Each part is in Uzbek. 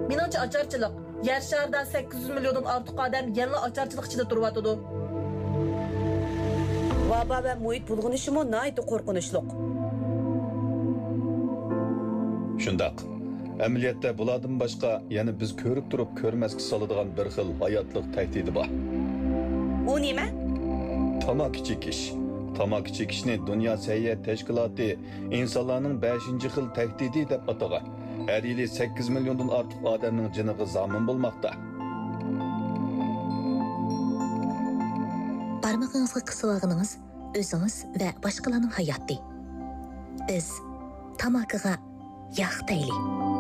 Menimcha ocharchilik. Yer sharida 800 milliondan ortiq odam yana ocharchilik ichida turyotidi. Vaba va muhit bulg'unishimi nihoyatda qo'rqinchli. Shundaq. Amaliyotda bulardan boshqa yana biz ko'rib turib ko'rmasga soladigan bir xil hayotlik tahdidi bor. U nima? Tamaki chekish. Tamaki chekishni Dunyo səhiyyə təşkilatı insanların 5-ci xil təhdidi deb atagan. Her yili 8 milyondan artıq adamın canığı zamin bulmakta. Barmağınızga qısıvağınız özünüz ve başkalarının hayatı. Biz tamakıga yağ deyli.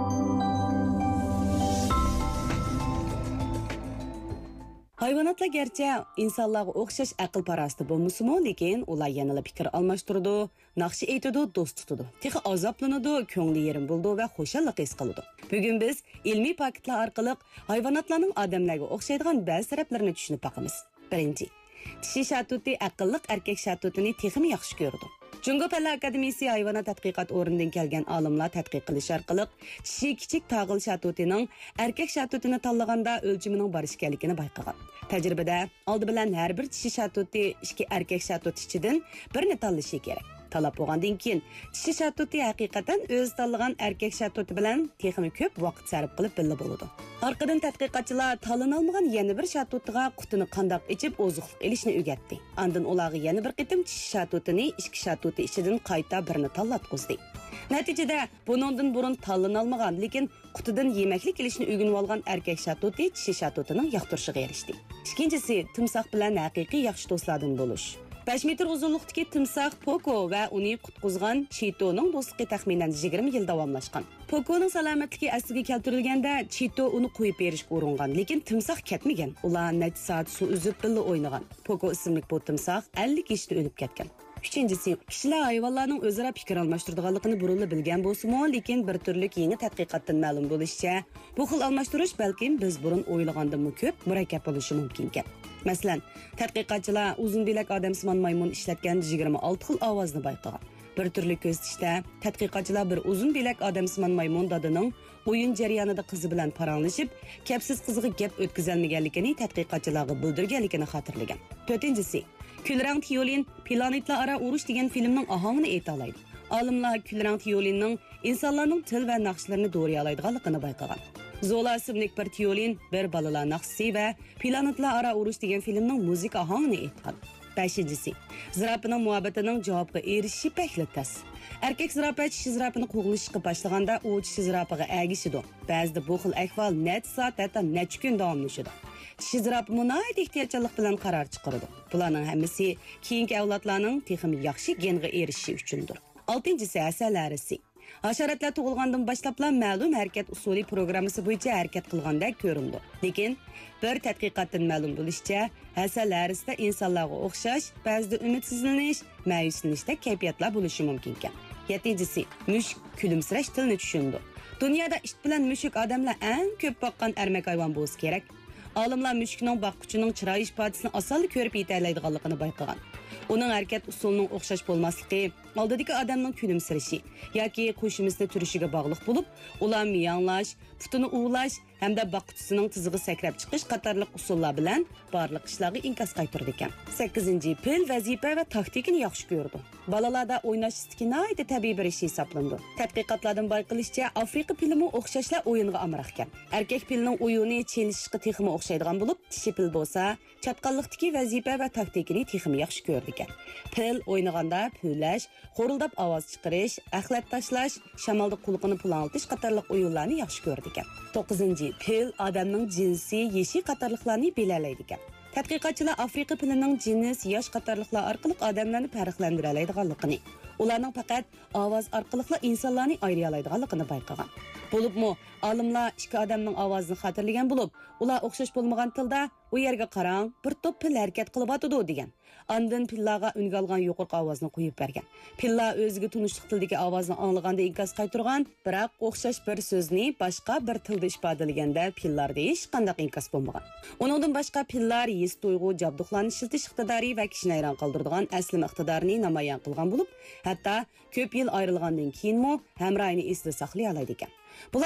Hayvanatlar gerçi insanlarga o'xshash aql parasti bo'lmasa-mu, lekin ular yanada fikr almashtirdi, naqshi aytadi, do'st tutadi. Texi azoblanadi, ko'ngli yerim bo'ldi va xo'shallik his qiladi. Bugun biz ilmiy faktlar orqali hayvanotlarning odamlarga o'xshaydigan ba'zi taraflarini tushunib boqamiz. Birinchi, tishi shatuti aqlliq erkak shatutini texmi yaxshi ko'rdi. Jungo Palla Akademiyasi hayvanot tadqiqot o'rnidan kelgan olimlar tadqiq qilish orqali tishi kichik tog'il shatutining erkak shatutini tanlaganda o'lchimining bor ekanligini bayqagan. Tajribada oldi bilan har bir tishi shatuti ikki erkak shatut ichidan birini tanlashi kerak. Talab bo'lgandan keyin tishi shatuti haqiqatan o'z tanlagan erkak shatuti bilan texmi ko'p vaqt sarf qilib billa bo'ladi. Orqadan tadqiqotchilar tanlanolmagan yana bir shatutiga qutini qandoq ichib oziqlik elishni o'rgatdi. Andan ularga yana bir qitim tishi shatutini ikki shatuti ichidan qayta birini tanlatqizdi. Natijada buningdan burun tanlanolmagan, lekin qutidan yemaklik ilishni o'rganib olgan erkak shatuti tishi shatutining yoqtirishiga erishdi. Ikkinchisi timsoh bilan haqiqiy yaxshi do'stlardan bo'lish. 5 metr uzunlikdagi timsoh Poko va uni qutqizgan Chitoning do'stligi taxminan 20 yil davomlashgan. Pokoning salomatligi asliga keltirilganda Chito uni qo'yib berishga uringan, lekin timsoh ketmagan. Ular necha soat suv uzib birga o'ynagan. Poko ismli bu timsoh 50 yoshda o'lib ketgan. Uchinchisi, kishilar hayvonlarning o'zaro fikr almashtiradiganligini burunli bilgan bo'lsa-mu, lekin bir turlik yangi tadqiqotdan ma'lum bo'lishicha, bu xil almashtirish balkim biz burun o'ylagandan ko'p murakkab bo'lishi mumkin ekan. Masalan, tadqiqotchilar uzun bilak odamsimon maymun ishlatgan 26 xil ovozni bayqagan. Bir turli ko'rsatishda tadqiqotchilar bir uzun bilak odamsimon maymun dadining o'yin jarayonida qizi bilan paranglashib, kapsiz qiziga gap o'tkazolmaganligini tadqiqotchilarga bildirganligini xotirlagan. To'rtinchisi, Kulrang Tiolin Planetlar aro urush degan filmning ohangini aytoladi. Olimlar Kulrang Tiolinning insonlarning til va naqshlarini doğruyalaydiganligini bayqagan. Zola ismli bir Tiolin bir balalar naqsi va Planetlar aro urush degan filmning muzika ohangini aytgan. Beshinchisi, zirapining muhabbatining javobga erishishi paytlatas. Erkak zirapi tishi zirapini qo'g'lashga boshlaganda u tishi zirapiga agishidi. Ba'zida bu xil ahvol necha soat hatto necha kun davomlashadi. Tishi zirapi munoyat ehtiyotchanlik bilan qaror chiqaradi. Bularning hammasi keyingi avlodlarning texnik yaxshi genga erishishi uchundir. 6-si asallarisi. Hasharotlar tug'ilgandan boshlabla ma'lum harakat usuli programmasi bo'yicha harakat qilgandek ko'rindi. Lekin bir tadqiqotdan ma'lum bo'lishicha, hasallarisida insonlarga o'xshash, ba'zida umidsizlanish, ma'yuslanishda kayfiyatlar bo'lishi mumkin ekan. 7-si, mushuk kulimsirash tilini tushundi. Dunyoda ish bilan mushuk odamlar eng ko'p boqqan ermak hayvon bo'lsa kerak. Olimlar mushukning boqquchining chiroy ifodasini osonlik ko'rib yetalaydiganligini bayqagan. Uning harakat usulining o'xshash bo'lmasligi, oldidagi odamning kulimsirishi yoki qo'shimizda turishiga bog'liq bo'lib, ular miyanglash, putini uvlash hamda boqquchisining tizig'i sakrab chiqish qatorliq usullar bilan barliq ishlarga inkas qaytardi ekan. 8-ci, pil vazifa va taktikini yaxshi ko'rdi. Balalarda o'ynash istiki tabiiy bir ish hisoblandi. Tadqiqotlardan bayqilishicha, Afrika pilimi o'xshashlar o'yinga amroq ekan. Erkak pilning o'yini chelishishga texmi o'xshaydigan bo'lib, tishi pil bo'lsa, chatqanlikdagi vazifa va taktikini texmi yaxshi ko'rdi ekan. Pil o'ynaganda pulash, xo'rildab ovoz chiqarish, axlat tashlash, shamolda qulqini pulantish qatorliq o'yinlarni yaxshi ko'rdi ekan. 9-ci, pil odamning jinsi, yeshi qatorliqlarni belgilaydi ekan. Tadqiqotchilar Afrika pilining jins, yosh qatorliqlar orqali odamlarni farqlantira oladiganligini, ularning faqat ovoz orqali insonlarni ayira oladiganligini bayqagan. Bo'libmi, olimlar ikki odamning ovozini xotirlagan bo'lib, ular o'xshash bo'lmagan tilda u yerga qarang, bir to'p pil harakat qilib o'tadi degan. Ondan pillarga unga olgan yuqorqi ovozni qo'yib bergan. Pillar o'ziga tunishlik tildagi ovozni anglaganda inkas qaytargan, biroq o'xshash bir so'zni boshqa bir tilda ifodalaganda pillarda hech qanday inkas bo'lmagan. Uningdan boshqa pillar his tuyg'u, jabduqlarni ishiltish iqtidori va kishini hayron qoldiradigan asli iqtidorini namoyon qilgan bo'lib, hatto ko'p yil ayrilgandan keyinmi hamrohini esda saqlay oladi ekan.